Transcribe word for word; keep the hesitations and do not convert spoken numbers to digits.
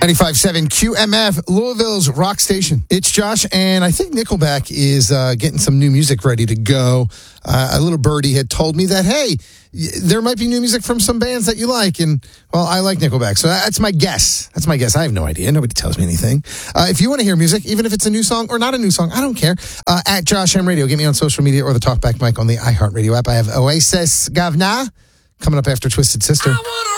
ninety-five point seven Q M F, Louisville's rock station. It's Josh, and I think Nickelback is uh, getting some new music ready to go. Uh, a little birdie had told me that, hey, there might be new music from some bands that you like, and, well, I like Nickelback, so that's my guess. That's my guess. I have no idea. Nobody tells me anything. Uh, if you want to hear music, even if it's a new song or not a new song, I don't care. Uh, at Josh M Radio. Get me on social media or the Talkback mic on the iHeartRadio app. I have Oasis Gavna coming up after Twisted Sister.